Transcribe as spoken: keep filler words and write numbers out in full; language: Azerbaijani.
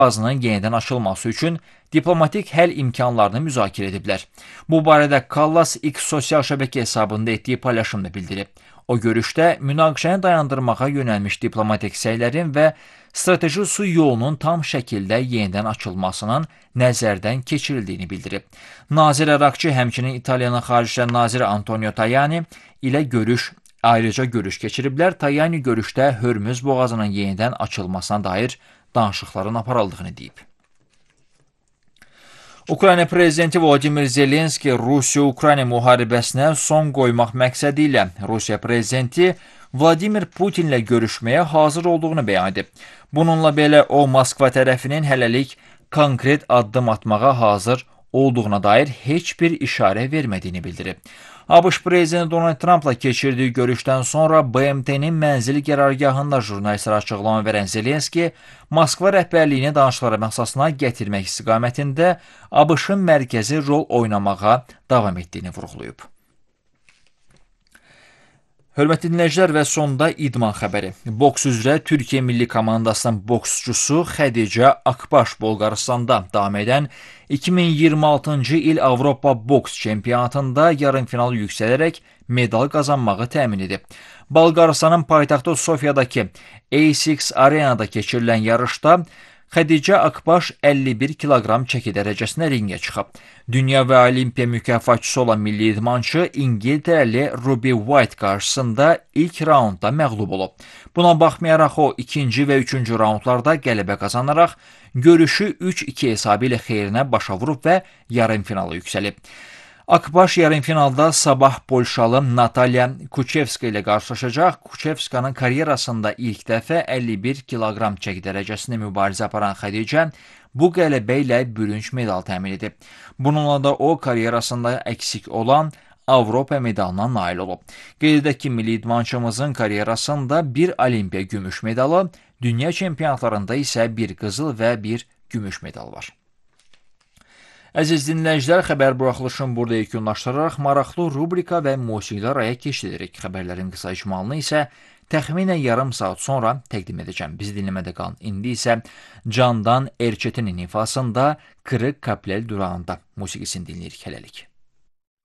boğazının yenidən açılması üçün diplomatik həll imkanlarını müzakirə ediblər. Bu barədə Kallas X sosial şəbəkə hesabında etdiyi paylaşımda bildirib. O görüşdə münaqişəni dayandırmağa yönəlmiş diplomatik səylərin və strateji su yolunun tam şəkildə yenidən açılmasının nəzərdən keçirildiyini bildirib. Nazir Arakçı həmçinin İtaliyanın Xarici İşlər Naziri Antonio Tajani ilə görüş ayrıca görüş keçiriblər. Tajani görüşdə Hörmüz boğazının yenidən açılmasına dair danışıqların aparıldığını deyib. Ukrayna prezidenti Vladimir Zelenski Rusiya-Ukrayna müharibəsinə son qoymaq məqsədi ilə Rusiya prezidenti Vladimir Putinlə görüşməyə hazır olduğunu bəyan edib. Bununla belə o, Moskva tərəfinin hələlik konkret addım atmağa hazır olduğuna dair heç bir işarə vermədiyini bildirib. ABŞ prezidenti Donald Trumpla keçirdiyi görüşdən sonra B M T-nin mənzili qərargahında jurnalistlərə açıqlama verən Zelenski, Moskva rəhbərliyini danışıqlara əsasına gətirmək istiqamətində ABŞ-ın mərkəzi rol oynamağa davam etdiyini vurğulayıb. Hörmətli dinləyicilər və sonda idman xəbəri. Boks üzrə Türkiyə milli komandasının boksçusu Xədicə Akbaş Bolqarıstanda davam edən iki min iyirmi altıncı il Avropa boks çempionatında yarımfinal yüksələrək medal qazanmağı təmin edib. Bolqarıstanın paytaxtı Sofiyadakı A altı Arenada keçirilən yarışda Xədicə Akbaş əlli bir kiloqram çəki dərəcəsində ringə çıxıb. Dünya və Olimpiya mükafatçısı olan milli idmançı İngiltərəli Ruby White qarşısında ilk raundda məğlub olub. Buna baxmayaraq o, ikinci və üçüncü raundlarda qələbə qazanaraq görüşü üç iki hesabı ilə xeyrinə başa vurub və yarımfinala yüksəlib. Akbaş yarımfinalda sabah Polşalı Natalya Kuchevska ilə qarşılaşacaq. Kuchevskanın karyerasında ilk dəfə əlli bir kiloqram çəki dərəcəsində mübarizə aparan Xədicə bu qələbə ilə bürünc medal təmin edib. Bununla da o, karyerasında əksik olan Avropa medalına nail olub. Qeyd edək ki, milli idmançımızın karyerasında bir olimpiya gümüş medalı, dünya çempionatlarında isə bir qızıl və bir gümüş medal var. Əziz dinləyicilər, xəbər buraxılışını burada yekunlaşdıraraq maraqlı rubrika və musiqili araya keçirik. Xəbərlərin qısa icmalını isə təxminən yarım saat sonra təqdim edəcəm. Bizi dinləmədə qalın. İndi isə Candan Erçetinin ifasında Qırıq Kaplel durağında musiqisini dinləyirik hələlik.